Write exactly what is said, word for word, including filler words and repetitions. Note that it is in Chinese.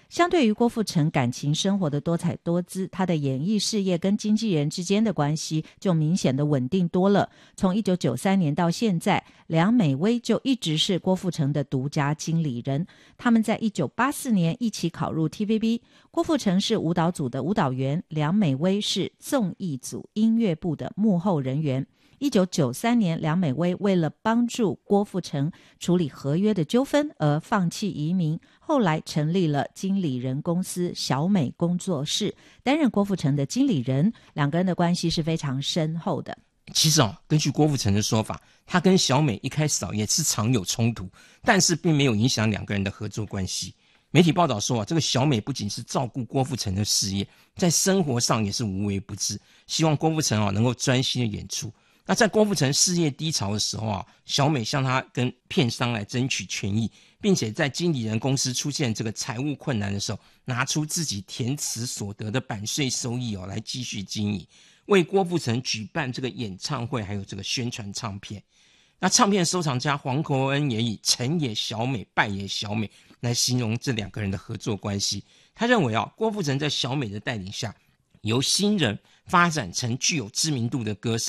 相对于郭富城感情生活的多彩多姿，他的演艺事业跟经纪人之间的关系就明显的稳定多了。从一九九三年到现在，梁美薇就一直是郭富城的独家经理人。他们在一九八四年一起考入 T V B， 郭富城是舞蹈组的舞蹈员，梁美薇是综艺组音乐部的幕后人员。一九九三年，梁美薇为了帮助郭富城处理合约的纠纷而放弃移民，后来成立了经理人公司小美工作室，担任郭富城的经理人，两个人的关系是非常深厚的。 其实哦，根据郭富城的说法，他跟小美一开始哦也是常有冲突，但是并没有影响两个人的合作关系。媒体报道说啊，这个小美不仅是照顾郭富城的事业，在生活上也是无微不至，希望郭富城哦能够专心的演出。那在郭富城事业低潮的时候啊，小美向他跟片商来争取权益，并且在经理人公司出现这个财务困难的时候，拿出自己填词所得的版税收益哦来继续经营，为郭富城举办这个演唱会，还有这个宣传唱片。那唱片收藏家黄国恩也以成也小美，败也小美来形容这两个人的合作关系。他认为啊，郭富城在小美的带领下，由新人发展成具有知名度的歌手。